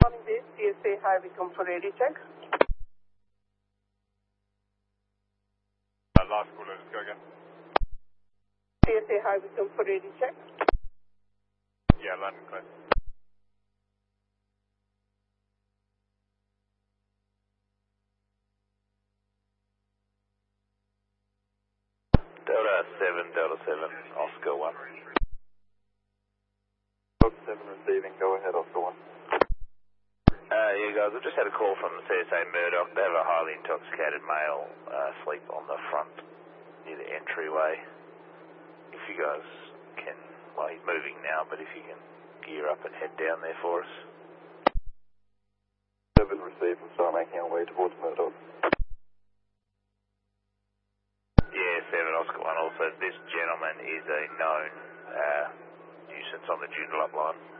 Morning base, CSA Highway come for ready check. Last caller, let's go again. CSA Highway come for ready check. Yeah, London clear. Delta 7, Delta 7, Oscar 1. Delta 7 receiving, go ahead, Oscar 1. Yeah guys, I just had a call from the CSA Murdoch. They have a highly intoxicated male asleep on the front near the entryway. If you guys can, well he's moving now, but if you can gear up and head down there for us. 7 receiving, start making our way towards Murdoch. Yeah, 7 Oscar 1 also. This gentleman is a known nuisance on the Joondalup line.